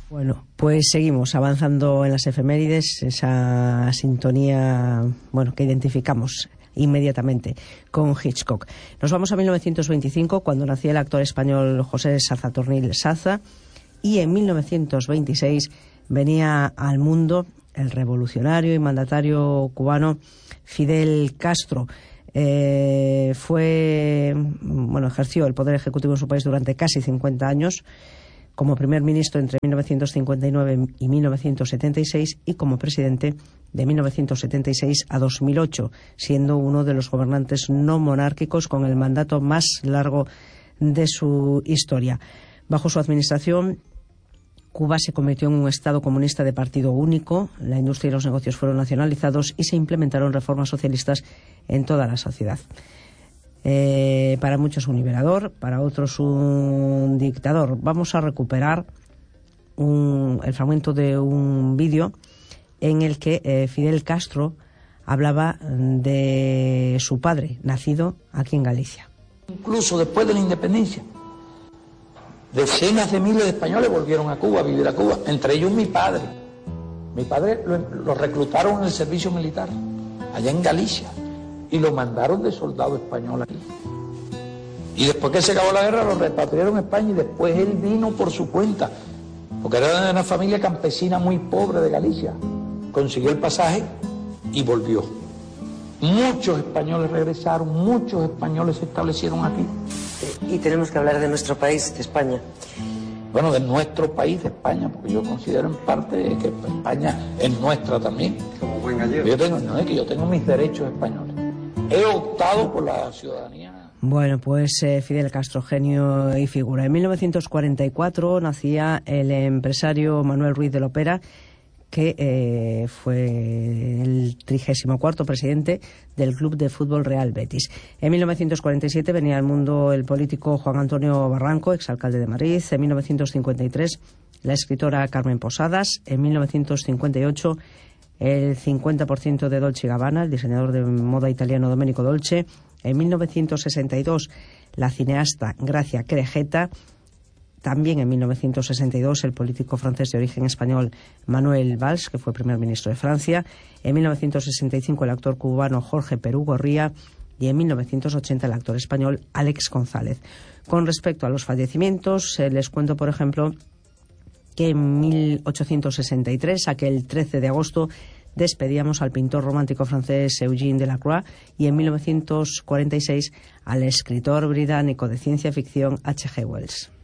Bueno, pues seguimos avanzando en las efemérides, esa sintonía, que identificamos inmediatamente con Hitchcock. Nos vamos a 1925, cuando nacía el actor español José Sazatornil Saza, y en 1926 venía al mundo el revolucionario y mandatario cubano Fidel Castro. Ejerció el poder ejecutivo en su país durante casi 50 años, como primer ministro entre 1959 y 1976 y como presidente de 1976 a 2008, siendo uno de los gobernantes no monárquicos con el mandato más largo de su historia. Bajo su administración, Cuba se convirtió en un Estado comunista de partido único, la industria y los negocios fueron nacionalizados y se implementaron reformas socialistas en toda la sociedad. Para muchos un liberador, para otros un dictador. Vamos a recuperar el fragmento de un vídeo en el que Fidel Castro hablaba de su padre, nacido aquí en Galicia. Incluso después de la independencia, decenas de miles de españoles volvieron a Cuba, a vivir a Cuba, entre ellos mi padre. Mi padre lo reclutaron en el servicio militar, allá en Galicia, y lo mandaron de soldado español aquí. Y después que se acabó la guerra lo repatriaron a España y después él vino por su cuenta, porque era de una familia campesina muy pobre de Galicia. Consiguió el pasaje y volvió. Muchos españoles regresaron, muchos españoles se establecieron aquí. Y tenemos que hablar de nuestro país, de España. Bueno, de nuestro país, de España, porque yo considero en parte que España es nuestra también. Como buen gallego. Yo tengo mis derechos españoles. He optado por la ciudadanía. Bueno, pues Fidel Castro, genio y figura. En 1944 nacía el empresario Manuel Ruiz de Lopera, que fue el 34º presidente del Club de Fútbol Real Betis. En 1947 venía al mundo el político Juan Antonio Barranco, exalcalde de Madrid. En 1953 la escritora Carmen Posadas. En 1958 el 50% de Dolce & Gabbana, el diseñador de moda italiano Domenico Dolce. En 1962 la cineasta Gracia Querejeta. También en 1962 el político francés de origen español Manuel Valls, que fue primer ministro de Francia. En 1965 el actor cubano Jorge Perú Gorría. Y en 1980 el actor español Alex González. Con respecto a los fallecimientos, les cuento, por ejemplo, que en 1863, aquel 13 de agosto, despedíamos al pintor romántico francés Eugène Delacroix y en 1946 al escritor británico de ciencia ficción H.G. Wells.